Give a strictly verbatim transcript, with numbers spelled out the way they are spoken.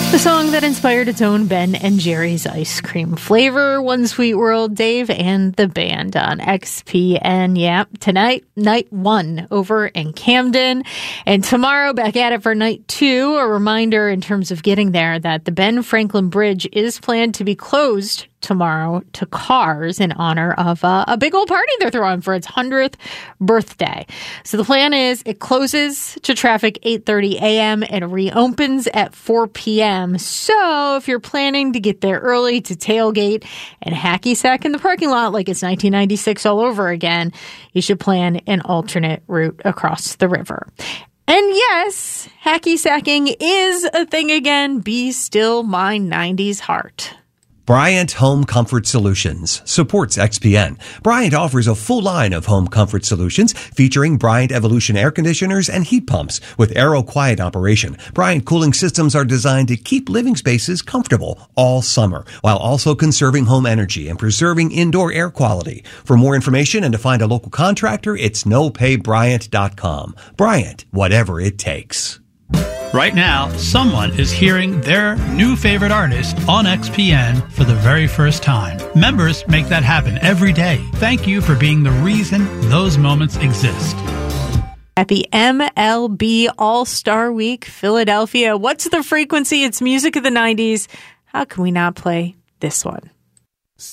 The song that inspired its own Ben and Jerry's ice cream flavor, One Sweet World, Dave and the band on X P N. Yeah, tonight, night one over in Camden. And tomorrow, back at it for night two. A reminder in terms of getting there that the Ben Franklin Bridge is planned to be closed tomorrow to cars in honor of uh, a big old party they're throwing for its hundredth birthday. So the plan is it closes to traffic eight thirty a.m. and reopens at four p.m. So if you're planning to get there early to tailgate and hacky sack in the parking lot like it's nineteen ninety-six all over again, you should plan an alternate route across the river. And yes, hacky sacking is a thing again. Be still my nineties heart. Bryant Home Comfort Solutions supports X P N. Bryant offers a full line of home comfort solutions featuring Bryant Evolution air conditioners and heat pumps with Aero Quiet operation. Bryant cooling systems are designed to keep living spaces comfortable all summer while also conserving home energy and preserving indoor air quality. For more information and to find a local contractor, it's no pay bryant dot com. Bryant, whatever it takes. Right now, someone is hearing their new favorite artist on X P N for the very first time. Members make that happen every day. Thank you for being the reason those moments exist. Happy M L B All-Star Week, Philadelphia. What's the frequency? It's music of the nineties. How can we not play this one?